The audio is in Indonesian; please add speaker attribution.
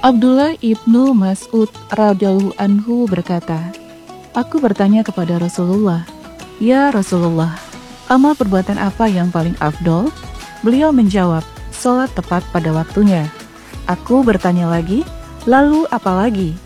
Speaker 1: Abdullah ibnu Mas'ud radhiyallahu anhu berkata, "Aku bertanya kepada Rasulullah, 'Ya Rasulullah, amal perbuatan apa yang paling afdol?' Beliau menjawab, 'Sholat tepat pada waktunya.' Aku bertanya lagi, 'Lalu apa lagi?'